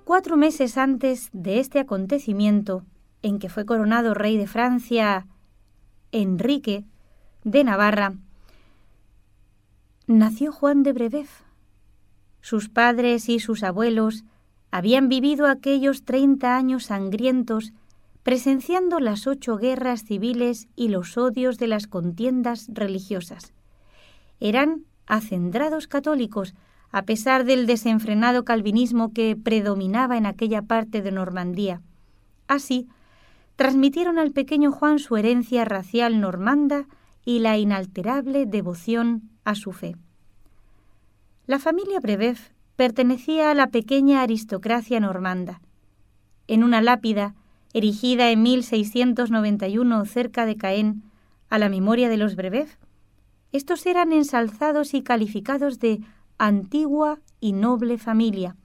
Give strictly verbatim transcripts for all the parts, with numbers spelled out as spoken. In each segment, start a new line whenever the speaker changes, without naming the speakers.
Cuatro meses antes de este acontecimiento, en que fue coronado rey de Francia Enrique de Navarra, nació Juan de Brebeuf. Sus padres y sus abuelos habían vivido aquellos treinta años sangrientos, presenciando las ocho guerras civiles y los odios de las contiendas religiosas. Eran acendrados católicos, a pesar del desenfrenado calvinismo que predominaba en aquella parte de Normandía. Así, transmitieron al pequeño Juan su herencia racial normanda y la inalterable devoción a su fe. La familia Brebeuf pertenecía a la pequeña aristocracia normanda. En una lápida, erigida en mil seiscientos noventa y uno cerca de Caen, a la memoria de los Brebeuf, estos eran ensalzados y calificados de antigua y noble familia.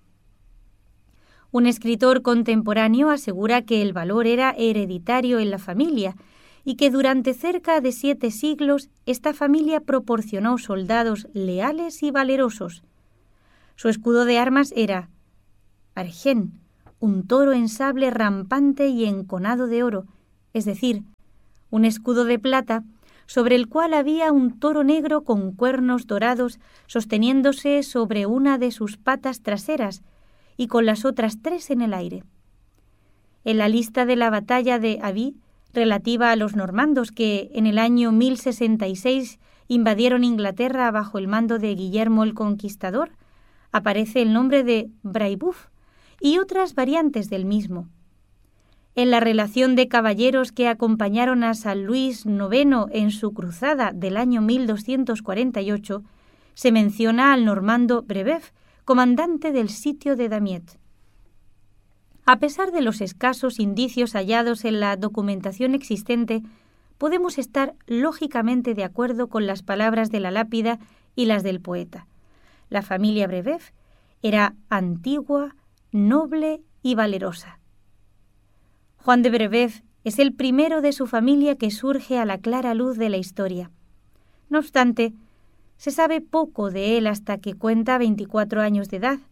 Un escritor contemporáneo asegura que el valor era hereditario en la familia y que durante cerca de siete siglos esta familia proporcionó soldados leales y valerosos. Su escudo de armas era Argén, un toro en sable rampante y enconado de oro, es decir, un escudo de plata sobre el cual había un toro negro con cuernos dorados sosteniéndose sobre una de sus patas traseras y con las otras tres en el aire. En la lista de la batalla de Avís, relativa a los normandos que en el año mil sesenta y seis invadieron Inglaterra bajo el mando de Guillermo el Conquistador, aparece el nombre de Brébeuf y otras variantes del mismo. En la relación de caballeros que acompañaron a San Luis noveno en su cruzada del año mil doscientos cuarenta y ocho, se menciona al normando Brebeuf, comandante del sitio de Damiette. A pesar de los escasos indicios hallados en la documentación existente, podemos estar lógicamente de acuerdo con las palabras de la lápida y las del poeta. La familia Brebeuf era antigua, noble y valerosa. Juan de Brebeuf es el primero de su familia que surge a la clara luz de la historia. No obstante, se sabe poco de él hasta que cuenta veinticuatro años de edad.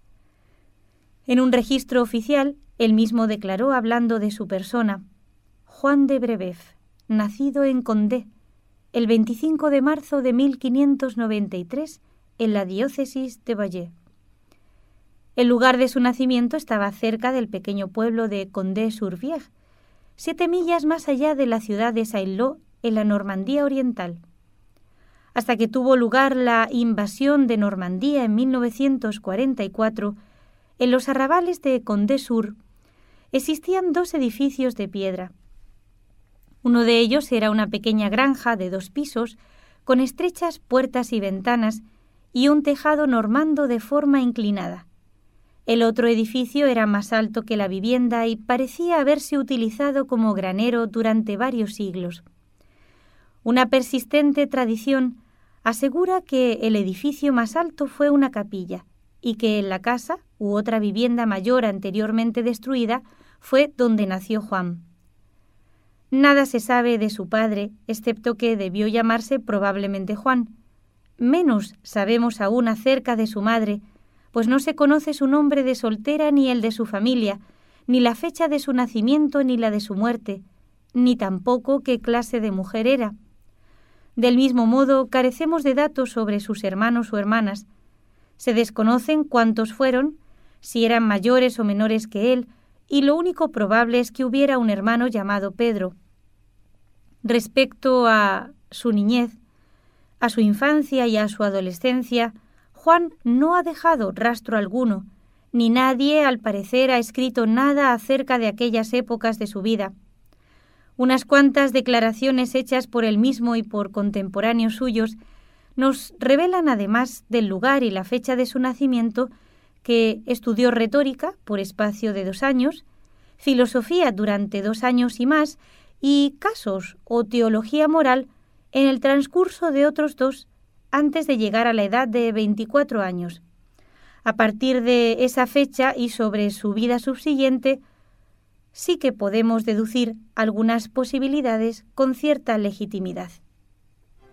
En un registro oficial, él mismo declaró, hablando de su persona, Juan de Brebeuf, nacido en Condé, el veinticinco de marzo de mil quinientos noventa y tres, en la diócesis de Bayeux. El lugar de su nacimiento estaba cerca del pequeño pueblo de Condé-sur-Vière, siete millas más allá de la ciudad de Saint-Lô, en la Normandía oriental. Hasta que tuvo lugar la invasión de Normandía en mil novecientos cuarenta y cuatro, en los arrabales de Condé-sur existían dos edificios de piedra. Uno de ellos era una pequeña granja de dos pisos, con estrechas puertas y ventanas, y un tejado normando de forma inclinada. El otro edificio era más alto que la vivienda y parecía haberse utilizado como granero durante varios siglos. Una persistente tradición asegura que el edificio más alto fue una capilla y que en la casa, u otra vivienda mayor anteriormente destruida, fue donde nació Juan. Nada se sabe de su padre, excepto que debió llamarse probablemente Juan. Menos sabemos aún acerca de su madre, pues no se conoce su nombre de soltera ni el de su familia, ni la fecha de su nacimiento ni la de su muerte, ni tampoco qué clase de mujer era. Del mismo modo, carecemos de datos sobre sus hermanos o hermanas. Se desconocen cuántos fueron, si eran mayores o menores que él, y lo único probable es que hubiera un hermano llamado Pedro. Respecto a su niñez, a su infancia y a su adolescencia, Juan no ha dejado rastro alguno, ni nadie, al parecer, ha escrito nada acerca de aquellas épocas de su vida. Unas cuantas declaraciones hechas por él mismo y por contemporáneos suyos nos revelan, además del lugar y la fecha de su nacimiento, que estudió retórica por espacio de dos años, filosofía durante dos años y más, y casos o teología moral en el transcurso de otros dos, antes de llegar a la edad de veinticuatro años. A partir de esa fecha y sobre su vida subsiguiente, sí que podemos deducir algunas posibilidades con cierta legitimidad.